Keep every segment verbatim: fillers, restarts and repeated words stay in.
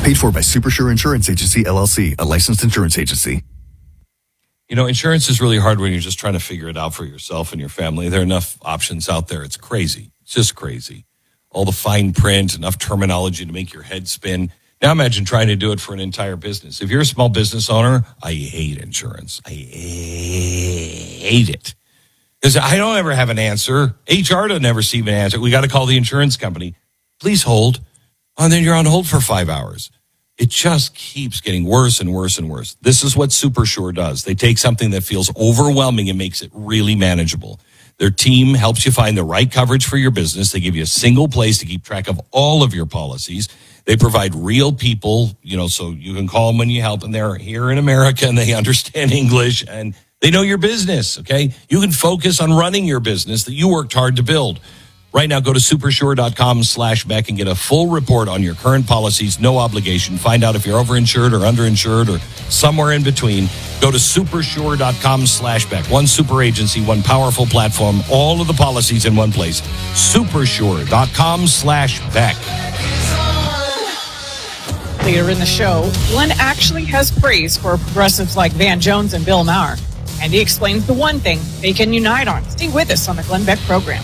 Paid for by Supersure Insurance Agency, L L C, a licensed insurance agency. You know, insurance is really hard when you're just trying to figure it out for yourself and your family. There are enough options out there. It's crazy. It's just crazy. All the fine print, enough terminology to make your head spin. Now imagine trying to do it for an entire business. If you're a small business owner, I hate insurance. I hate it. Because I don't ever have an answer. H R doesn't ever see an answer. We got to call the insurance company. Please hold. And then you're on hold for five hours. It just keeps getting worse and worse and worse. This is what Supersure does. They take something that feels overwhelming and makes it really manageable. Their team helps you find the right coverage for your business. They give you a single place to keep track of all of your policies. They provide real people, you know, so you can call them when you help, and they're here in America and they understand English and they know your business, okay? You can focus on running your business that you worked hard to build. Right now, go to supersure.com slash Beck and get a full report on your current policies, no obligation. Find out if you're overinsured or underinsured or somewhere in between. Go to supersure.com slash Beck. One super agency, one powerful platform, all of the policies in one place. Supersure.com slash Beck. Later in the show, Glenn actually has praise for progressives like Van Jones and Bill Maher. And he explains the one thing they can unite on. Stay with us on the Glenn Beck program.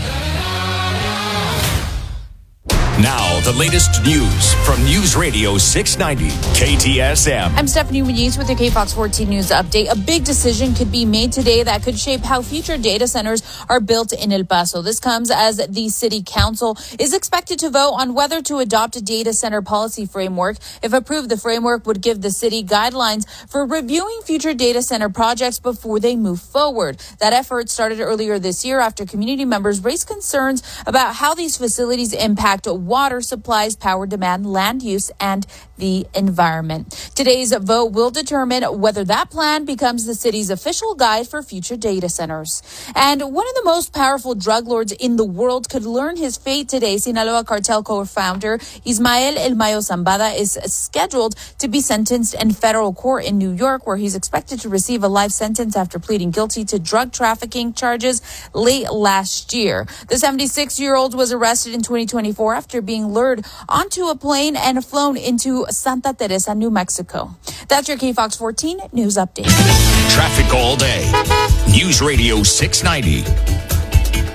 Now, the latest news from News Radio six ninety K T S M. I'm Stephanie Muniz with the K Fox fourteen News Update. A big decision could be made today that could shape how future data centers are built in El Paso. This comes as the city council is expected to vote on whether to adopt a data center policy framework. If approved, the framework would give the city guidelines for reviewing future data center projects before they move forward. That effort started earlier this year after community members raised concerns about how these facilities impact water supplies, power demand, land use, and the environment. Today's vote will determine whether that plan becomes the city's official guide for future data centers. And one of the most powerful drug lords in the world could learn his fate today. Sinaloa cartel co-founder Ismael El Mayo Zambada is scheduled to be sentenced in federal court in New York, where he's expected to receive a life sentence after pleading guilty to drug trafficking charges late last year. The seventy-six-year-old was arrested in twenty twenty-four after being lured onto a plane and flown into Santa Teresa, New Mexico. That's your K Fox fourteen News Update. Traffic all day. News Radio six ninety